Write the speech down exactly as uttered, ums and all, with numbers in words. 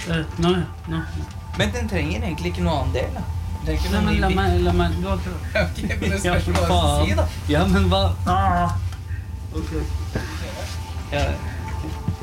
Uh, nå, nå. Men den trenger egentlig ikke noe annen del, da. Den trenger ikke Nei, noe men ny la bil. meg, la meg, du har ikke... Ok, men det Ja, spørs for hva du skal si, da. faen. Ja, men hva? Ah. Ok. Ja.